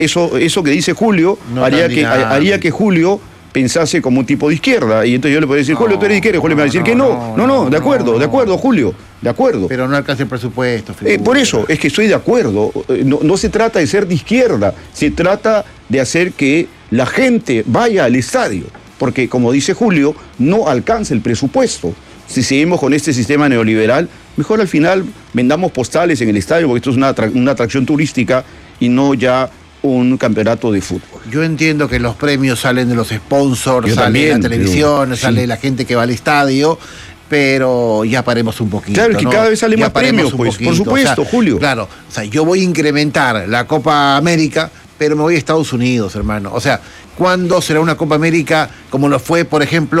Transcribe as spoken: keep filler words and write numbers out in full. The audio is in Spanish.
Eso, eso que dice Julio No haría, tan que, dinámico. haría que Julio pensase como un tipo de izquierda. Y entonces yo le podría decir, No, Julio, tú eres de izquierda. Y Julio me va a decir no, que no. No, no, no, de acuerdo, no, de acuerdo, no. Julio, de acuerdo. Pero no alcanza el presupuesto. Eh, por figura. eso, es que estoy de acuerdo. Eh, No, no se trata de ser de izquierda, se trata de hacer que la gente vaya al estadio. Porque, como dice Julio, no alcanza el presupuesto. Si seguimos con este sistema neoliberal, mejor al final vendamos postales en el estadio, porque esto es una, atra- una atracción turística y no ya un campeonato de fútbol. Yo entiendo que los premios salen de los sponsors, Yo sale también, de la televisión, pero- sale sí. de la gente que va al estadio, pero ya paremos un poquito. Claro, que ¿no? cada vez sale Ya más paremos premios, un pues, por poquito. supuesto, O sea, Julio. Claro, o sea, yo voy a incrementar la Copa América, pero me voy a Estados Unidos, hermano. O sea, ¿cuándo será una Copa América como lo fue, por ejemplo,